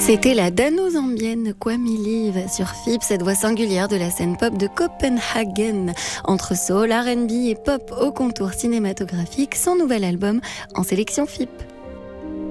C'était la dano-zambienne Kwame Live sur FIP, cette voix singulière de la scène pop de Copenhagen. Entre soul, R&B et pop au contour cinématographique, son nouvel album en sélection FIP.